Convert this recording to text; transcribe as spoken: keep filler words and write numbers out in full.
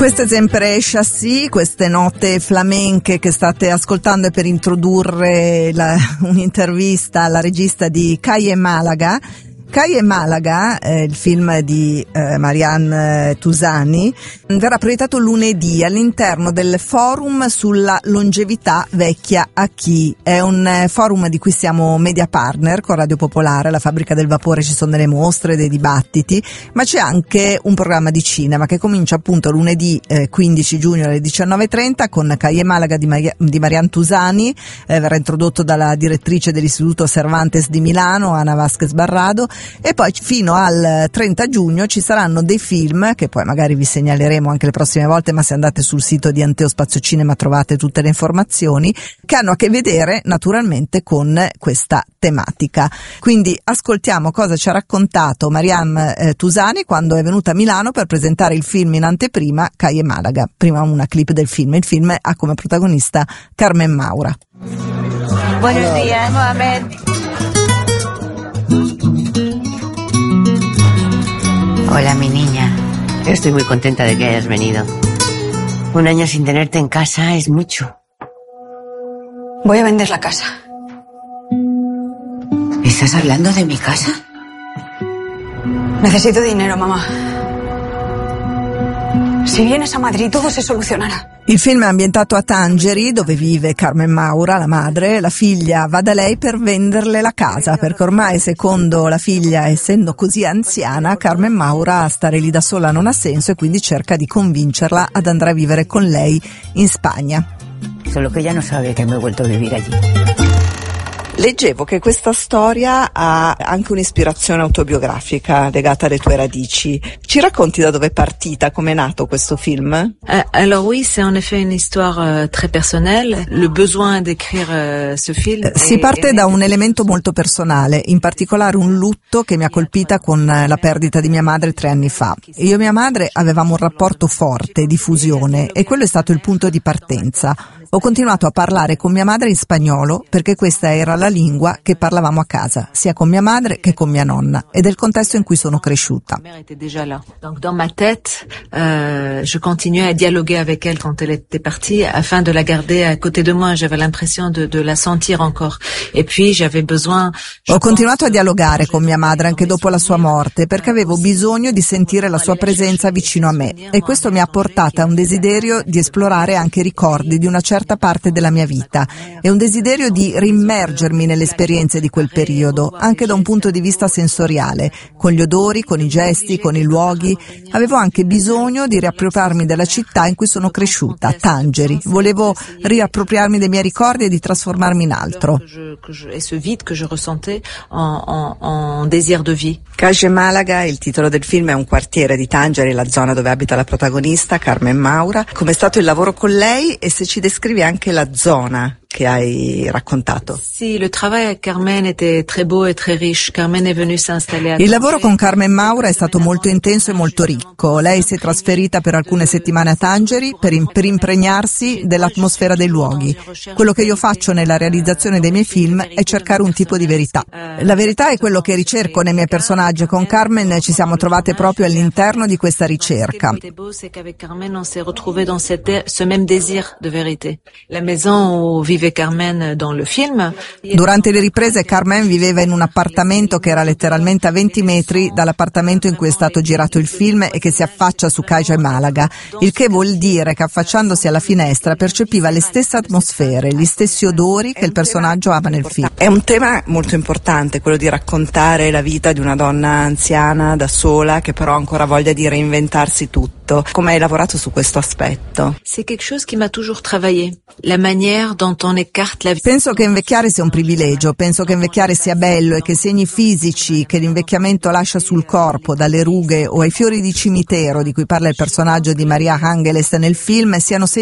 Queste sempre Chassis, queste note flamenche che state ascoltando è per introdurre la, un'intervista alla regista di Calle Málaga. Calle Málaga, eh, il film di eh, Marianne Tusani, verrà proiettato lunedì all'interno del forum sulla longevità vecchia a chi. È un eh, forum di cui siamo media partner con Radio Popolare, la Fabbrica del Vapore, ci sono delle mostre, dei dibattiti, ma c'è anche un programma di cinema che comincia appunto lunedì eh, quindici giugno alle diciannove e trenta con Calle Málaga di, Maria, di Marianne Tusani, eh, verrà introdotto dalla direttrice dell'Istituto Cervantes di Milano, Ana Vázquez Barrado. E poi fino al trenta giugno ci saranno dei film che poi magari vi segnaleremo anche le prossime volte, ma se andate sul sito di Anteo Spazio Cinema trovate tutte le informazioni, che hanno a che vedere naturalmente con questa tematica. Quindi ascoltiamo cosa ci ha raccontato Marianne eh, Tusani quando è venuta a Milano per presentare il film in anteprima Calle Málaga. Prima una clip del film. Il film ha come protagonista Carmen Maura. Buenos días, Mohamed. Hola, mi niña. Estoy muy contenta de que hayas venido. Un año sin tenerte en casa es mucho. Voy a vender la casa. ¿Estás hablando de mi casa? Necesito dinero, mamá. Si vienes a Madrid todo se solucionará. Il film è ambientato a Tangeri, dove vive Carmen Maura, la madre. La figlia va da lei per venderle la casa, perché ormai, secondo la figlia, essendo così anziana, Carmen Maura stare lì da sola non ha senso e quindi cerca di convincerla ad andare a vivere con lei in Spagna. Solo che ella non sabe che mi ho vuelto a vivere allí. Leggevo che questa storia ha anche un'ispirazione autobiografica legata alle tue radici. Ci racconti da dove è partita, come è nato questo film? Euh, alors oui, c'est en effet une histoire euh, très personnelle. Le besoin d'écrire euh, ce film. Eh, si parte da un elemento molto personale, in particolare un lutto che mi ha colpita con la perdita di mia madre tre anni fa. Io e mia madre avevamo un rapporto forte, di fusione, e quello è stato il punto di partenza. Ho continuato a parlare con mia madre in spagnolo perché questa era la lingua che parlavamo a casa, sia con mia madre che con mia nonna, ed è il contesto in cui sono cresciuta. Donc dans ma tête, euh, je continuais à dialoguer avec elle quand elle était partie afin de la garder à côté de moi. J'avais l'impression de, de la sentir encore. Et puis j'avais besoin. Ho continuato a dialogare con mia madre anche dopo la sua morte perché avevo bisogno di sentire la sua presenza vicino a me, e questo mi ha portata a un desiderio di esplorare anche i ricordi di una certa parte della mia vita e un desiderio di rimmergermi nelle esperienze di quel periodo, anche da un punto di vista sensoriale, con gli odori, con i gesti, con i luoghi. Avevo anche bisogno di riappropriarmi della città in cui sono cresciuta, Tangeri. Volevo riappropriarmi dei miei ricordi e di trasformarmi in altro. Calle Málaga, il titolo del film, è un quartiere di Tangeri, la zona dove abita la protagonista, Carmen Maura. Com'è stato il lavoro con lei e se ci descrivi anche la zona che hai raccontato? Sì, le travail avec Carmen était très beau et très riche. Carmen est venue s'installer. Il lavoro con Carmen Maura è stato molto intenso e molto ricco. Lei si è trasferita per alcune settimane a Tangeri per, in, per impregnarsi dell'atmosfera dei luoghi. Quello che io faccio nella realizzazione dei miei film è cercare un tipo di verità. La verità è quello che ricerco nei miei personaggi. Con Carmen ci siamo trovate proprio all'interno di questa ricerca. La maison où vive Carmen dans le film. Durante le riprese Carmen viveva in un appartamento che era letteralmente a venti metri dall'appartamento in cui è stato girato il film e che si affaccia su Calle Málaga, il che vuol dire che affacciandosi alla finestra percepiva le stesse atmosfere, gli stessi odori che il personaggio ama nel film. È un tema molto importante quello di raccontare la vita di una donna anziana da sola che però ha ancora voglia di reinventarsi tutto. Come hai lavorato su questo aspetto? C'est quelque chose qui m'a toujours travaillé. La manière Penso che invecchiare sia un privilegio, penso che invecchiare sia bello e che segni fisici che l'invecchiamento lascia sul corpo, dalle rughe o ai fiori di cimitero di cui parla il personaggio di Maria Ángeles nel film, siano segni